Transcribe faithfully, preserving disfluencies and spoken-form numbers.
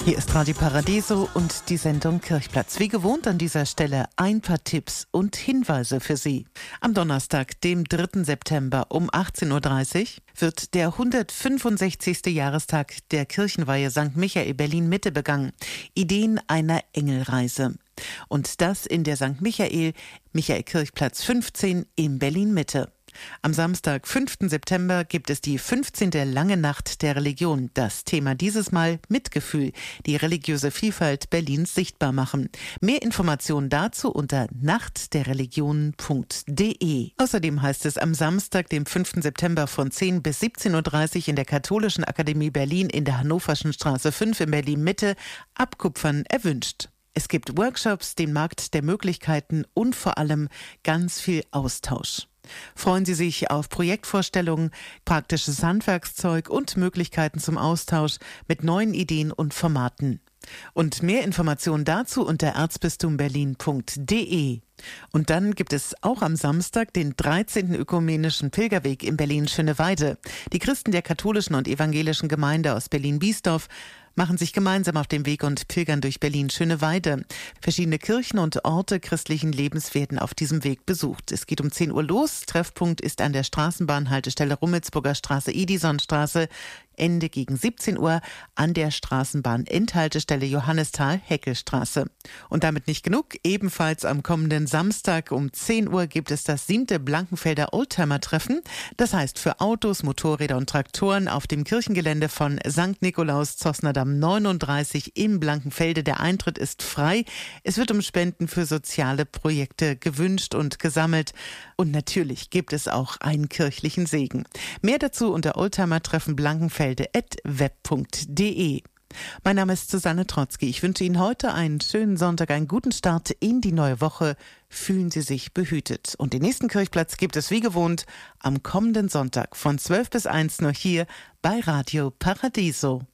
Hier ist Radio Paradiso und die Sendung Kirchplatz. Wie gewohnt an dieser Stelle ein paar Tipps und Hinweise für Sie. Am Donnerstag, dem dritten September um achtzehn Uhr dreißig wird der hundertfünfundsechzigste Jahrestag der Kirchenweihe Sankt Michael Berlin-Mitte begangen. Ideen einer Engelreise. Und das in der Sankt Michael, Michael-Kirchplatz fünfzehn in Berlin-Mitte. Am Samstag, fünften September, gibt es die fünfzehnte Lange Nacht der Religion. Das Thema dieses Mal Mitgefühl, die religiöse Vielfalt Berlins sichtbar machen. Mehr Informationen dazu unter nacht der religionen punkt de. Außerdem heißt es am Samstag, dem fünften September von zehn bis siebzehn Uhr dreißig in der Katholischen Akademie Berlin in der Hannoverschen Straße fünf in Berlin-Mitte abkupfern erwünscht. Es gibt Workshops, den Markt der Möglichkeiten und vor allem ganz viel Austausch. Freuen Sie sich auf Projektvorstellungen, praktisches Handwerkszeug und Möglichkeiten zum Austausch mit neuen Ideen und Formaten. Und mehr Informationen dazu unter erzbistumberlin punkt de. Und dann gibt es auch am Samstag den dreizehnten ökumenischen Pilgerweg in Berlin-Schöneweide. Die Christen der katholischen und evangelischen Gemeinde aus Berlin-Biesdorf machen sich gemeinsam auf den Weg und pilgern durch Berlin-Schöneweide. Verschiedene Kirchen und Orte christlichen Lebens werden auf diesem Weg besucht. Es geht um zehn Uhr los. Treffpunkt ist an der Straßenbahnhaltestelle Rummelsburger Straße, Edisonstraße. Ende gegen siebzehn Uhr an der Straßenbahn-Endhaltestelle Johannisthal-Heckelstraße. Und damit nicht genug. Ebenfalls am kommenden Samstag um zehn Uhr gibt es das siebte Blankenfelder Oldtimer-Treffen. Das heißt für Autos, Motorräder und Traktoren auf dem Kirchengelände von Sankt Nikolaus Zossnerdamm neununddreißig im Blankenfelde. Der Eintritt ist frei. Es wird um Spenden für soziale Projekte gewünscht und gesammelt. Und natürlich gibt es auch einen kirchlichen Segen. Mehr dazu unter Oldtimer-Treffen Blankenfelde at web punkt de. Mein Name ist Susanne Trotzki. Ich wünsche Ihnen heute einen schönen Sonntag, einen guten Start in die neue Woche. Fühlen Sie sich behütet. Und den nächsten Kirchplatz gibt es wie gewohnt am kommenden Sonntag von zwölf bis eins nur hier bei Radio Paradiso.